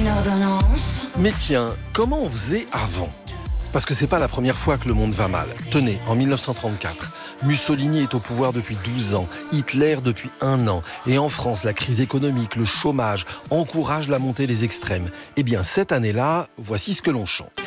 une ordonnance. Mais tiens, comment on faisait avant ? Parce que c'est pas la première fois que le monde va mal. Tenez, en 1934, Mussolini est au pouvoir depuis 12 ans, Hitler depuis 1 an. Et en France, la crise économique, le chômage encouragent la montée des extrêmes. Eh bien, cette année-là, voici ce que l'on chante.